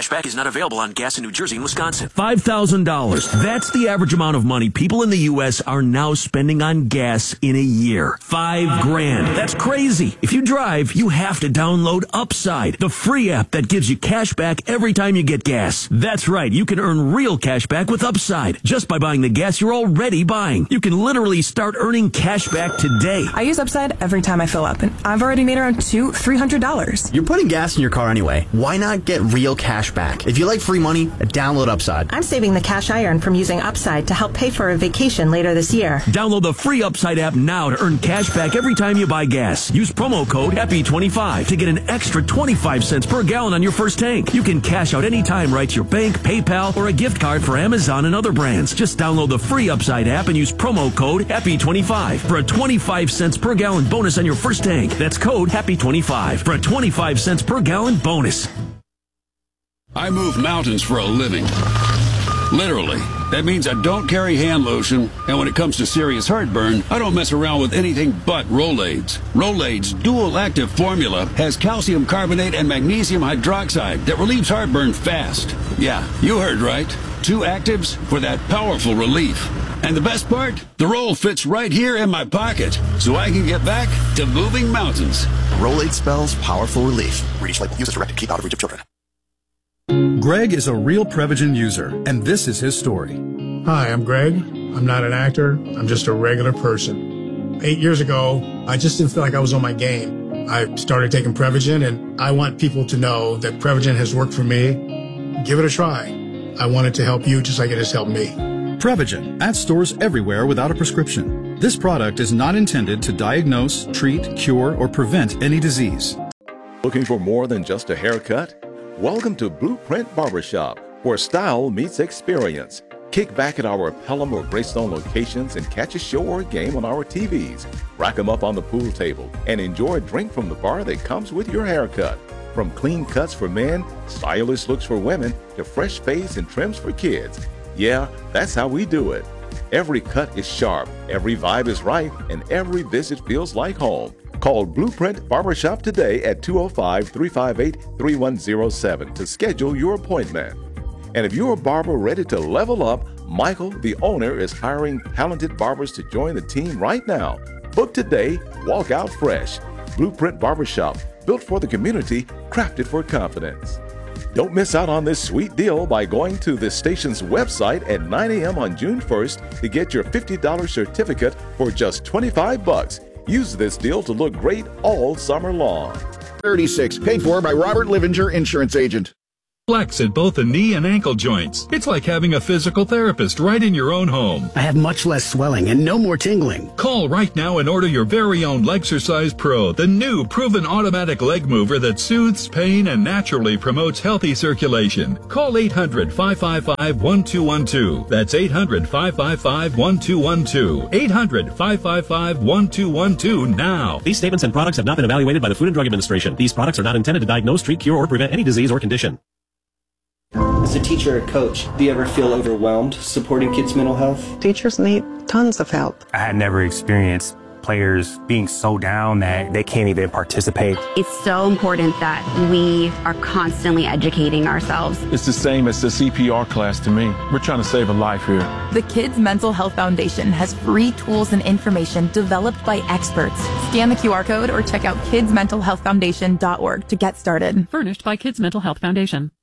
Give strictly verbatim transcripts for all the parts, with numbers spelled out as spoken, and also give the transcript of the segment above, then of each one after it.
Cash back is not available on gas in New Jersey and Wisconsin. five thousand dollars. That's the average amount of money people in the U S are now spending on gas in a year. Five grand. That's crazy. If you drive, you have to download Upside, the free app that gives you cash back every time you get gas. That's right. You can earn real cash back with Upside just by buying the gas you're already buying. You can literally start earning cash back today. I use Upside every time I fill up, and I've already made around two, three hundred dollars. You're putting gas in your car anyway. Why not get real cash back? If you like free money, download Upside. I'm saving the cash I earn from using Upside to help pay for a vacation later this year. Download the free Upside app now to earn cash back every time you buy gas. Use promo code happy twenty-five to get an extra twenty-five cents per gallon on your first tank. You can cash out anytime right to your bank, PayPal, or a gift card for Amazon and other brands. Just download the free Upside app and use promo code happy twenty-five for a twenty-five cents per gallon bonus on your first tank. That's code happy twenty-five for a twenty-five cents per gallon bonus. I move mountains for a living. Literally. That means I don't carry hand lotion, and when it comes to serious heartburn, I don't mess around with anything but Rolaids. Rolaids' dual-active formula has calcium carbonate and magnesium hydroxide that relieves heartburn fast. Yeah, you heard right. Two actives for that powerful relief. And the best part? The roll fits right here in my pocket, so I can get back to moving mountains. Rolade spells powerful relief. Read each label. Use as directed. Keep out of reach of children. Greg is a real Prevagen user, and this is his story. Hi, I'm Greg. I'm not an actor. I'm just a regular person. Eight years ago, I just didn't feel like I was on my game. I started taking Prevagen, and I want people to know that Prevagen has worked for me. Give it a try. I want it to help you just like it has helped me. Prevagen, at stores everywhere without a prescription. This product is not intended to diagnose, treat, cure, or prevent any disease. Looking for more than just a haircut? Welcome to Blueprint Barbershop, where style meets experience. Kick back at our Pelham or Greystone locations and catch a show or a game on our T Vs. Rack them up on the pool table and enjoy a drink from the bar that comes with your haircut. From clean cuts for men, stylish looks for women, to fresh fades and trims for kids. Yeah, that's how we do it. Every cut is sharp, every vibe is right, and every visit feels like home. Call Blueprint Barbershop today at two oh five, three five eight, three one oh seven to schedule your appointment. And if you're a barber ready to level up, Michael, the owner, is hiring talented barbers to join the team right now. Book today, walk out fresh. Blueprint Barbershop, built for the community, crafted for confidence. Don't miss out on this sweet deal by going to this station's website at nine a.m. on June first to get your fifty dollars certificate for just twenty-five bucks. Use this deal to look great all summer long. thirty-six, paid for by Robert Livinger, insurance agent. Flex at both the knee and ankle joints. It's like having a physical therapist right in your own home. I have much less swelling and no more tingling. Call right now and order your very own Lexercise Pro, the new proven automatic leg mover that soothes pain and naturally promotes healthy circulation. Call eight hundred, five five five, one two one two. That's eight hundred, five five five, one two one two. eight hundred, five five five, one two one two now. These statements and products have not been evaluated by the Food and Drug Administration. These products are not intended to diagnose, treat, cure, or prevent any disease or condition. As a teacher or coach, do you ever feel overwhelmed supporting kids' mental health? Teachers need tons of help. I had never experienced players being so down that they can't even participate. It's so important that we are constantly educating ourselves. It's the same as the C P R class to me. We're trying to save a life here. The Kids Mental Health Foundation has free tools and information developed by experts. Scan the Q R code or check out kids mental health foundation dot org to get started. Furnished by Kids Mental Health Foundation.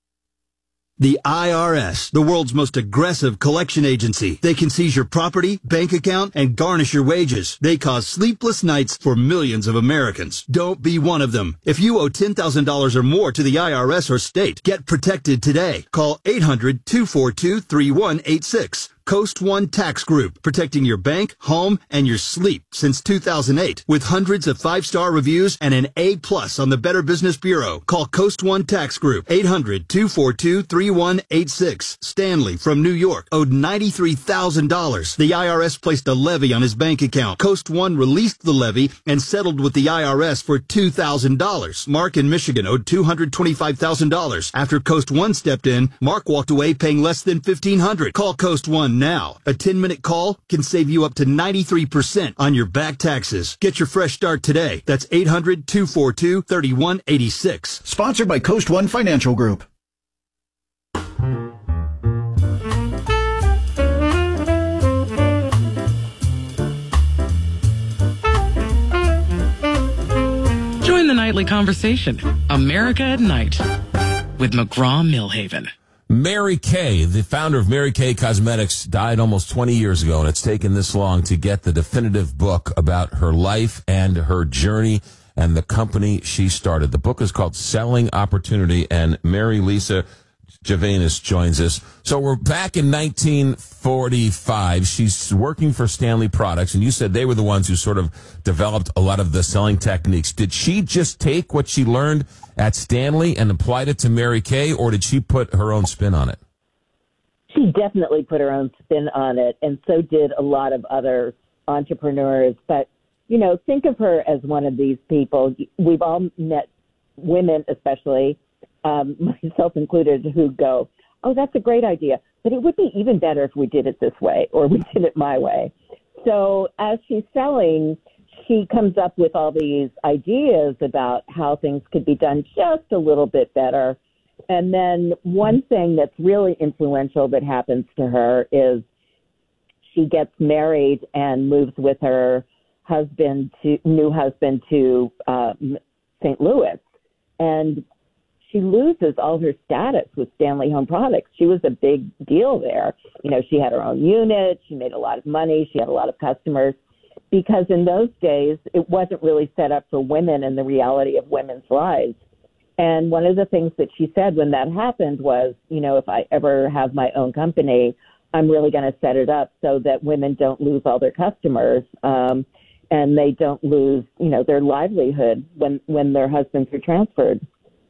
The I R S, the world's most aggressive collection agency. They can seize your property, bank account, and garnish your wages. They cause sleepless nights for millions of Americans. Don't be one of them. If you owe ten thousand dollars or more to the I R S or state, get protected today. Call eight hundred, two four two, three one eight six. Coast One Tax Group, protecting your bank, home, and your sleep since two thousand eight. With hundreds of five-star reviews and an A plus on the Better Business Bureau. Call Coast One Tax Group, eight hundred, two four two, three one eight six. Stanley from New York owed ninety-three thousand dollars. The I R S placed a levy on his bank account. Coast One released the levy and settled with the I R S for two thousand dollars. Mark in Michigan owed two hundred twenty-five thousand dollars. After Coast One stepped in, Mark walked away paying less than fifteen hundred dollars. Call Coast One now. A ten-minute call can save you up to ninety-three percent on your back taxes. Get your fresh start today. That's eight hundred, two four two, three one eight six. Sponsored by Coast One Financial Group. Nightly Conversation, America at Night, with McGraw-Millhaven. Mary Kay, the founder of Mary Kay Cosmetics, died almost twenty years ago, and it's taken this long to get the definitive book about her life and her journey and the company she started. The book is called Selling Opportunity, and Mary Lisa Javanis joins us. So we're back in nineteen forty-five. She's working for Stanley Products, and you said they were the ones who sort of developed a lot of the selling techniques. Did she just take what she learned at Stanley and applied it to Mary Kay, or did she put her own spin on it? She definitely put her own spin on it, and so did a lot of other entrepreneurs. But, you know, think of her as one of these people. We've all met women, especially, um, myself included, who go, oh, that's a great idea, but it would be even better if we did it this way or we did it my way. So as she's selling, she comes up with all these ideas about how things could be done just a little bit better. And then one thing that's really influential that happens to her is she gets married and moves with her husband to new husband to uh, Saint Louis. And she loses all her status with Stanley Home Products. She was a big deal there. You know, she had her own unit. She made a lot of money. She had a lot of customers. Because in those days, it wasn't really set up for women and the reality of women's lives. And one of the things that she said when that happened was, you know, if I ever have my own company, I'm really going to set it up so that women don't lose all their customers um, and they don't lose, you know, their livelihood when, when their husbands are transferred.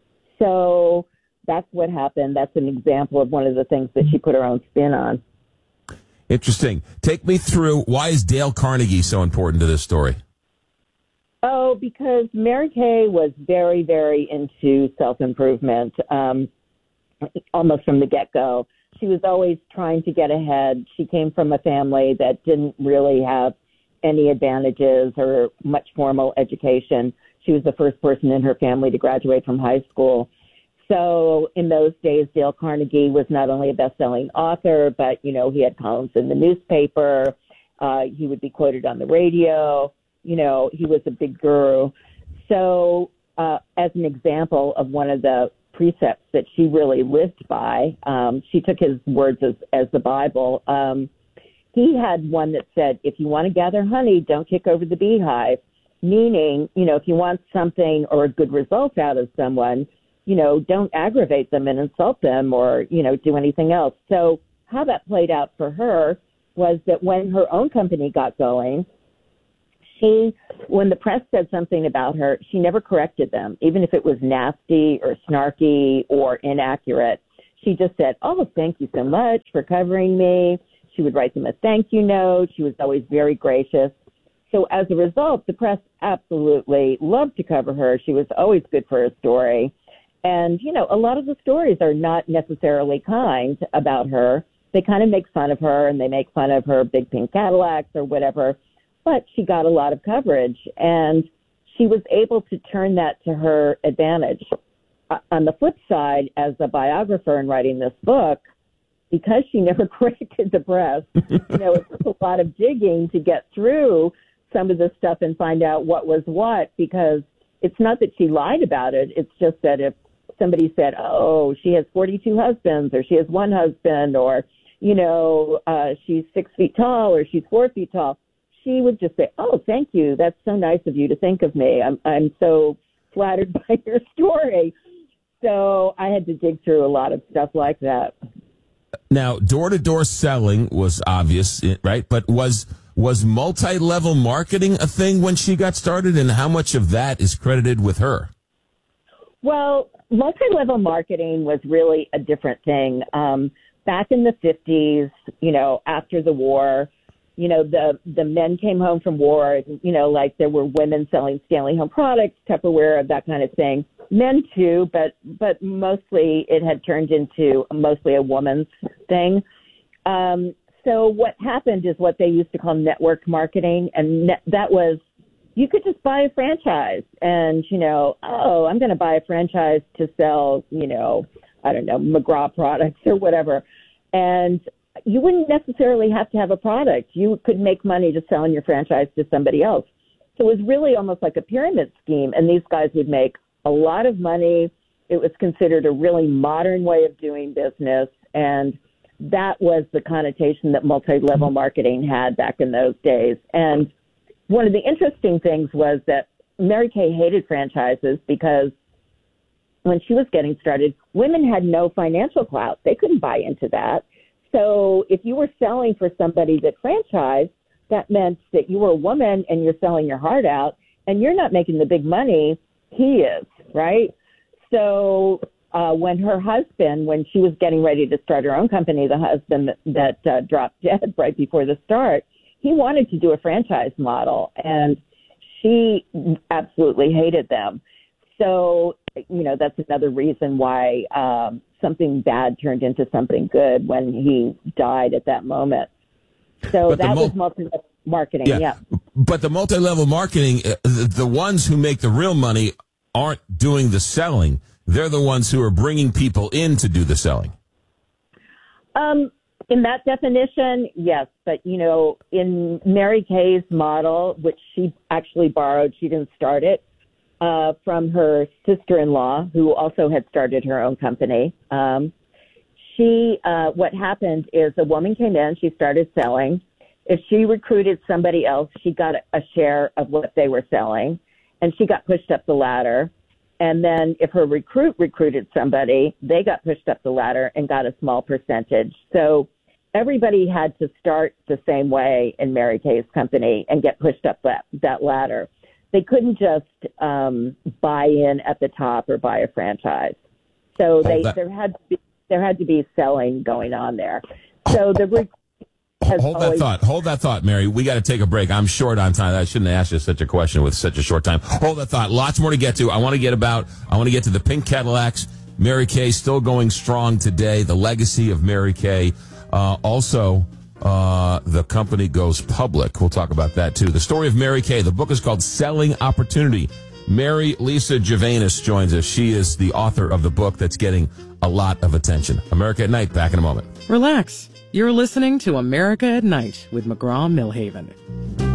So that's what happened. That's an example of one of the things that she put her own spin on. Interesting. Take me through, why is Dale Carnegie so important to this story? Oh, because Mary Kay was very, very into self-improvement, um, almost from the get-go. She was always trying to get ahead. She came from a family that didn't really have any advantages or much formal education. She was the first person in her family to graduate from high school. So in those days, Dale Carnegie was not only a best-selling author, but, you know, he had columns in the newspaper. Uh, he would be quoted on the radio. You know, he was a big guru. So uh, as an example of one of the precepts that she really lived by, um, she took his words as, as the Bible. Um, he had one that said, if you want to gather honey, don't kick over the beehive, meaning, you know, if you want something or a good result out of someone, you know, don't aggravate them and insult them or, you know, do anything else. So how that played out for her was that when her own company got going, she, when the press said something about her, she never corrected them, even if it was nasty or snarky or inaccurate. She just said, oh, thank you so much for covering me. She would write them a thank you note. She was always very gracious. So as a result, the press absolutely loved to cover her. She was always good for a story. And, you know, a lot of the stories are not necessarily kind about her. They kind of make fun of her and they make fun of her big pink Cadillacs or whatever. But she got a lot of coverage and she was able to turn that to her advantage. Uh, on the flip side, as a biographer in writing this book, because she never corrected the press, you know, it took a lot of digging to get through some of this stuff and find out what was what, because it's not that she lied about it. It's just that if somebody said, oh, she has forty-two husbands or she has one husband or, you know, uh, she's six feet tall or she's four feet tall, she would just say, oh, thank you. That's so nice of you to think of me. I'm, I'm so flattered by your story. So I had to dig through a lot of stuff like that. Now, door-to-door selling was obvious, right? But was was multi-level marketing a thing when she got started, and how much of that is credited with her? Well, multi-level marketing was really a different thing. Um, back in the fifties, you know, after the war, you know, the, the men came home from war, you know, like there were women selling Stanley Home Products, Tupperware, that kind of thing. Men too, but, but mostly it had turned into mostly a woman's thing. Um, so what happened is what they used to call network marketing. And ne- that was, you could just buy a franchise and, you know, oh, I'm going to buy a franchise to sell, you know, I don't know, McGraw products or whatever. And you wouldn't necessarily have to have a product. You could make money just selling your franchise to somebody else. So it was really almost like a pyramid scheme. And these guys would make a lot of money. It was considered a really modern way of doing business, and that was the connotation that multi-level marketing had back in those days. And one of the interesting things was that Mary Kay hated franchises because when she was getting started, women had no financial clout. They couldn't buy into that. So if you were selling for somebody that franchised, that meant that you were a woman and you're selling your heart out and you're not making the big money. He is, right? So uh, when her husband, when she was getting ready to start her own company, the husband that, that uh, dropped dead right before the start, he wanted to do a franchise model, and she absolutely hated them. So, you know, that's another reason why um, something bad turned into something good when he died at that moment. So But the that mul- was multi-level marketing, yeah. Yeah. But the multi-level marketing, uh, the, the ones who make the real money aren't doing the selling. They're the ones who are bringing people in to do the selling. Um, in that definition, yes. But, you know, in Mary Kay's model, which she actually borrowed, she didn't start it, uh, from her sister-in-law, who also had started her own company. Um, she, uh, what happened is a woman came in, she started selling. If she recruited somebody else, she got a share of what they were selling, and she got pushed up the ladder. And then if her recruit recruited somebody, they got pushed up the ladder and got a small percentage. So everybody had to start the same way in Mary Kay's company and get pushed up that, that ladder. They couldn't just um, buy in at the top or buy a franchise. So they that- there had to be, there had to be selling going on there. So the rec- has Hold that always- thought. Hold that thought, Mary. We got to take a break. I'm short on time. I shouldn't have asked you such a question with such a short time. Hold that thought. Lots more to get to. I want to get about, I want to get to the pink Cadillacs. Mary Kay still going strong today. The legacy of Mary Kay. Uh, also, uh, the company goes public. We'll talk about that too. The story of Mary Kay. The book is called Selling Opportunity. Mary Lisa Javanis joins us. She is the author of the book that's getting a lot of attention. America at Night. Back in a moment. Relax. You're listening to America at Night with McGraw Milhaven.